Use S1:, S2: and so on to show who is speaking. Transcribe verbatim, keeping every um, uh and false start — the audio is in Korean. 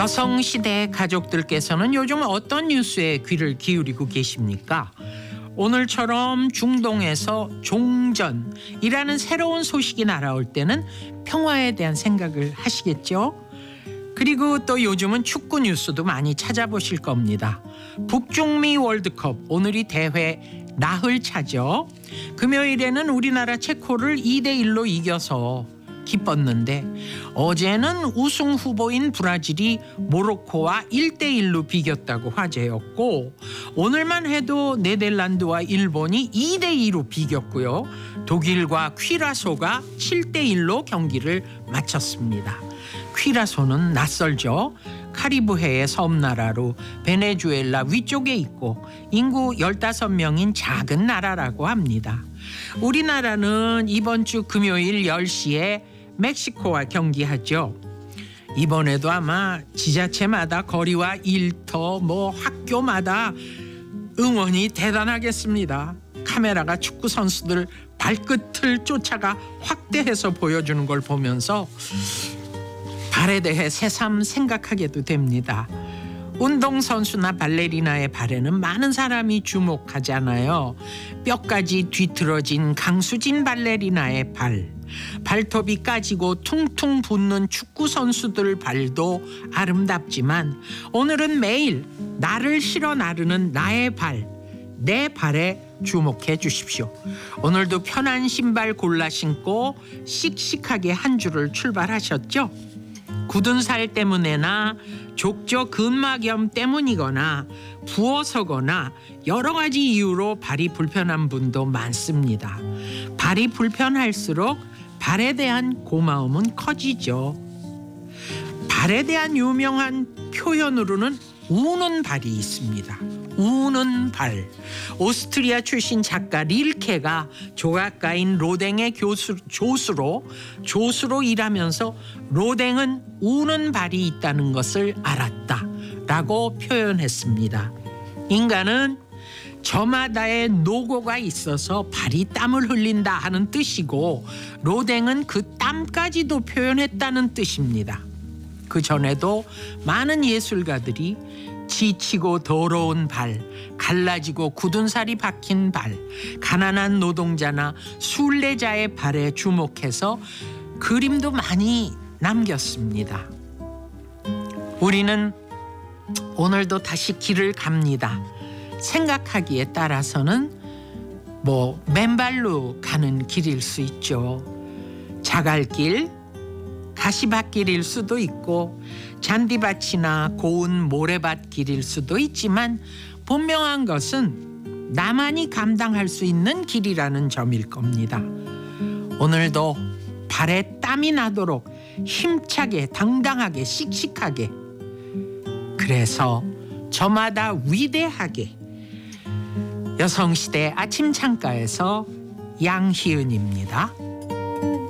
S1: 여성시대 가족들께서는 요즘 어떤 뉴스에 귀를 기울이고 계십니까? 오늘처럼 중동에서 종전이라는 새로운 소식이 날아올 때는 평화에 대한 생각을 하시겠죠? 그리고 또 요즘은 축구 뉴스도 많이 찾아보실 겁니다. 북중미 월드컵 오늘이 대회 나흘 차죠. 금요일에는 우리나라 체코를 이 대 일로 이겨서 기뻤는데 어제는 우승 후보인 브라질이 모로코와 일 대 일로 비겼다고 화제였고, 오늘만 해도 네덜란드와 일본이 이 대 이로 비겼고요. 독일과 퀴라소가 칠 대 일로 경기를 마쳤습니다. 퀴라소는 낯설죠. 카리브해의 섬나라로 베네수엘라 위쪽에 있고 인구 열다섯 명인 작은 나라라고 합니다. 우리나라는 이번 주 금요일 열 시에 멕시코와 경기하죠. 이번에도 아마 지자체마다 거리와 일터 뭐 학교마다 응원이 대단하겠습니다. 카메라가 축구 선수들 발끝을 쫓아가 확대해서 보여주는 걸 보면서 발에 대해 새삼 생각하게도 됩니다. 운동선수나 발레리나의 발에는 많은 사람이 주목하잖아요. 뼈까지 뒤틀어진 강수진 발레리나의 발, 발톱이 까지고 퉁퉁 붓는 축구 선수들 발도 아름답지만 오늘은 매일 나를 실어 나르는 나의 발, 내 발에 주목해 주십시오. 오늘도 편한 신발 골라 신고 씩씩하게 한 주를 출발하셨죠? 굳은 살 때문에나 족저 근막염 때문이거나 부어서거나 여러 가지 이유로 발이 불편한 분도 많습니다. 발이 불편할수록 발에 대한 고마움은 커지죠. 발에 대한 유명한 표현으로는 우는 발이 있습니다. 우는 발. 오스트리아 출신 작가 릴케가 조각가인 로댕의 교수, 조수로 조수로 일하면서 로댕은 우는 발이 있다는 것을 알았다라고 표현했습니다. 인간은 저마다의 노고가 있어서 발이 땀을 흘린다 하는 뜻이고, 로댕은 그 땀까지도 표현했다는 뜻입니다. 그 전에도 많은 예술가들이 지치고 더러운 발, 갈라지고 굳은 살이 박힌 발, 가난한 노동자나 순례자의 발에 주목해서 그림도 많이 남겼습니다. 우리는 오늘도 다시 길을 갑니다. 생각하기에 따라서는 뭐 맨발로 가는 길일 수 있죠. 자갈길, 가시밭길일 수도 있고 잔디밭이나 고운 모래밭길일 수도 있지만 분명한 것은 나만이 감당할 수 있는 길이라는 점일 겁니다. 오늘도 발에 땀이 나도록 힘차게 당당하게 씩씩하게, 그래서 저마다 위대하게. 여성시대 아침 창가에서 양희은입니다.